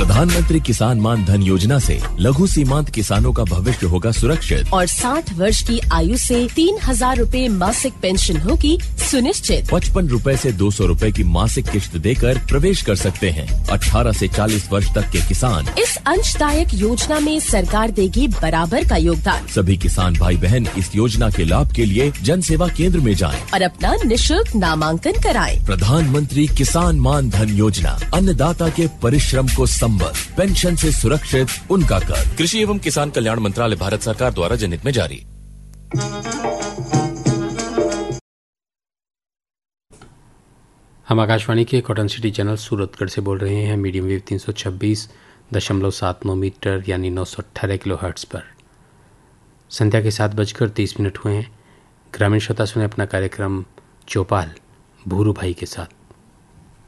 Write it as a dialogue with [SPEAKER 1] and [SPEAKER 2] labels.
[SPEAKER 1] प्रधानमंत्री किसान मान धन योजना से लघु सीमांत किसानों का भविष्य होगा सुरक्षित
[SPEAKER 2] और 60 वर्ष की आयु से 3,000 रूपए मासिक पेंशन होगी सुनिश्चित।
[SPEAKER 1] 55 रूपए से 200 रूपए की मासिक किश्त देकर प्रवेश कर सकते हैं। 18 से 40 वर्ष तक के किसान
[SPEAKER 2] इस अंशदायक योजना में सरकार देगी बराबर का योगदान।
[SPEAKER 1] सभी किसान भाई बहन इस योजना के लाभ के लिए जन सेवा केंद्र में जाएं
[SPEAKER 2] और अपना निशुल्क नामांकन कराएं।
[SPEAKER 1] प्रधानमंत्री किसान मान धन योजना, अन्नदाता के परिश्रम को संबल, पेंशन से सुरक्षित उनका कर।
[SPEAKER 3] कृषि एवं किसान कल्याण मंत्रालय, भारत सरकार द्वारा जनहित में जारी।
[SPEAKER 4] हम आकाशवाणी के कॉटन सिटी चैनल सूरतगढ़ से बोल रहे हैं। मीडियम वेव 326.79 मीटर यानी 918 किलोहर्ट्ज़ पर। संध्या के 7:30 हुए हैं। ग्रामीण श्रोता सुने अपना कार्यक्रम चौपाल भूरू भाई के साथ।